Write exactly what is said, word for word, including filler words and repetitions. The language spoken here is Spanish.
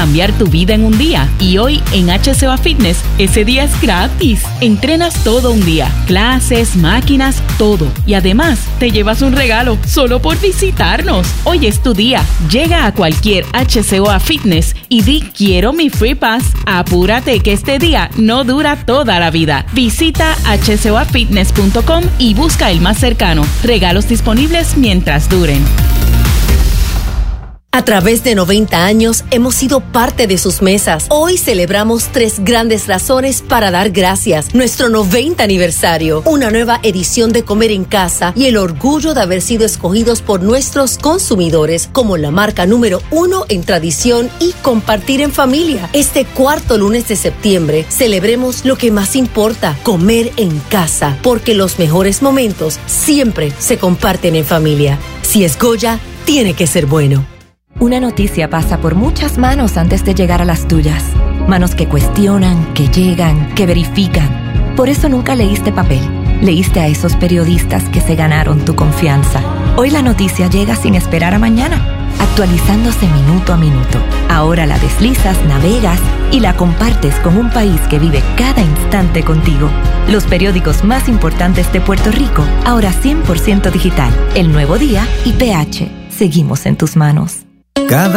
cambiar tu vida en un día. Y hoy en H C O A Fitness, ese día es gratis. Entrenas todo un día, clases, máquinas, todo. Y además, te llevas un regalo solo por visitarnos. Hoy es tu día. Llega a cualquier H C O A Fitness y di quiero mi Free Pass. Apúrate que este día no dura toda la vida. Visita h c o a fitness punto com y busca el más cercano. Regalos disponibles mientras duren. A través de noventa años hemos sido parte de sus mesas. Hoy celebramos tres grandes razones para dar gracias. Nuestro noventa aniversario, una nueva edición de Comer en Casa y el orgullo de haber sido escogidos por nuestros consumidores como la marca número uno en tradición y compartir en familia. Este cuarto lunes de septiembre celebremos lo que más importa, comer en casa, porque los mejores momentos siempre se comparten en familia. Si es Goya, tiene que ser bueno. Una noticia pasa por muchas manos antes de llegar a las tuyas. Manos que cuestionan, que llegan, que verifican. Por eso nunca leíste papel. Leíste a esos periodistas que se ganaron tu confianza. Hoy la noticia llega sin esperar a mañana, actualizándose minuto a minuto. Ahora la deslizas, navegas y la compartes con un país que vive cada instante contigo. Los periódicos más importantes de Puerto Rico, ahora cien por ciento digital. El Nuevo Día y P H. Seguimos en tus manos. Cada